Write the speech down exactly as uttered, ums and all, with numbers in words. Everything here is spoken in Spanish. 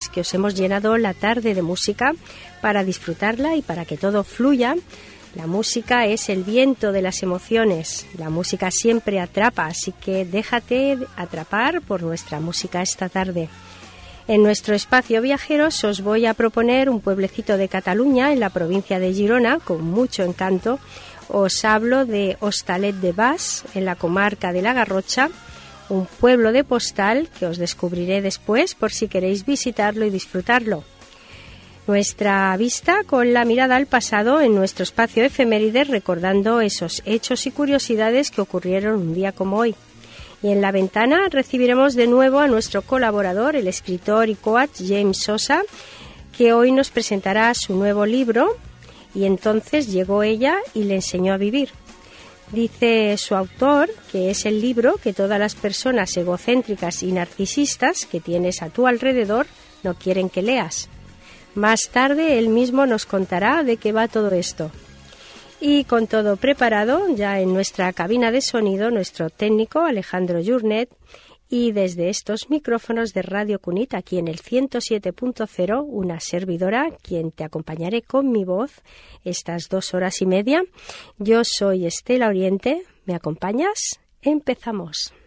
Viajeros, que os hemos llenado la tarde de música para disfrutarla y para que todo fluya. La música es el viento de las emociones, la música siempre atrapa, así que déjate atrapar por nuestra música esta tarde. En nuestro espacio Viajeros os voy a proponer un pueblecito de Cataluña, en la provincia de Girona, con mucho encanto. Os hablo de Hostalet de Bas, en la comarca de la Garrocha, un pueblo de postal que os descubriré después por si queréis visitarlo y disfrutarlo. Nuestra vista con la mirada al pasado en nuestro espacio efemérides, recordando esos hechos y curiosidades que ocurrieron un día como hoy. Y en la ventana recibiremos de nuevo a nuestro colaborador, el escritor y coach James Sosa, que hoy nos presentará su nuevo libro, Y entonces llegó ella y le enseñó a vivir. Dice su autor que es el libro que todas las personas egocéntricas y narcisistas que tienes a tu alrededor no quieren que leas. Más tarde él mismo nos contará de qué va todo esto. Y con todo preparado, ya en nuestra cabina de sonido, nuestro técnico Alejandro Journet, y desde estos micrófonos de Radio Cunit, aquí en el ciento siete punto cero, una servidora, quien te acompañaré con mi voz estas dos horas y media. Yo soy Estela Oriente. ¿Me acompañas? Empezamos.